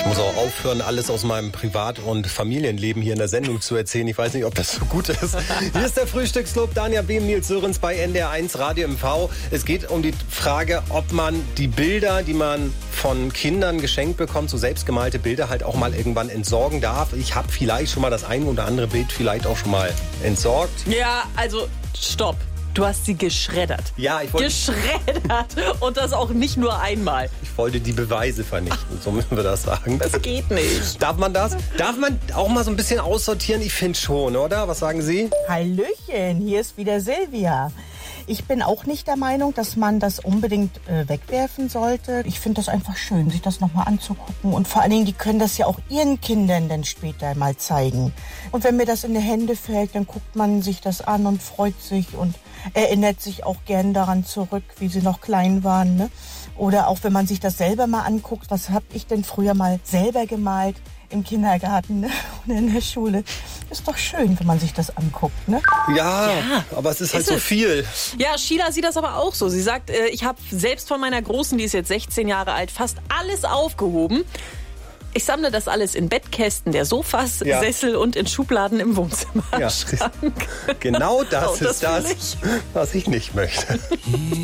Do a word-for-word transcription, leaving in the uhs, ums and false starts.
Ich muss auch aufhören, alles aus meinem Privat- und Familienleben hier in der Sendung zu erzählen. Ich weiß nicht, ob das so gut ist. Hier ist der Frühstücksclub. Danja Behm, Nils Sörens bei N D R eins Radio M V. Es geht um die Frage, ob man die Bilder, die man von Kindern geschenkt bekommt, so selbstgemalte Bilder, halt auch mal irgendwann entsorgen darf. Ich habe vielleicht schon mal das ein oder andere Bild vielleicht auch schon mal entsorgt. Ja, also stopp. Du hast sie geschreddert. Ja, ich wollte... Geschreddert. Und das auch nicht nur einmal. Ich wollte die Beweise vernichten, so müssen wir das sagen. Das geht nicht. Darf man das? Darf man auch mal so ein bisschen aussortieren? Ich finde schon, oder? Was sagen Sie? Hallöchen, hier ist wieder Silvia. Ich bin auch nicht der Meinung, dass man das unbedingt äh, wegwerfen sollte. Ich finde das einfach schön, sich das nochmal anzugucken. Und vor allen Dingen, die können das ja auch ihren Kindern dann später mal zeigen. Und wenn mir das in die Hände fällt, dann guckt man sich das an und freut sich und erinnert sich auch gern daran zurück, wie sie noch klein waren. Ne? Oder auch wenn man sich das selber mal anguckt, was habe ich denn früher mal selber gemalt im Kindergarten, ne? Oder in der Schule. Ist doch schön, wenn man sich das anguckt, ne? Ja, Ja, aber es ist halt ist so es. viel. Ja, Sheila sieht das aber auch so. Sie sagt, äh, ich habe selbst von meiner Großen, die ist jetzt sechzehn Jahre alt, fast alles aufgehoben. Ich sammle das alles in Bettkästen der Sofas, Ja. Sessel und in Schubladen im Wohnzimmer. Ja, genau das Oh, das ist das, fühl ich. was ich nicht möchte.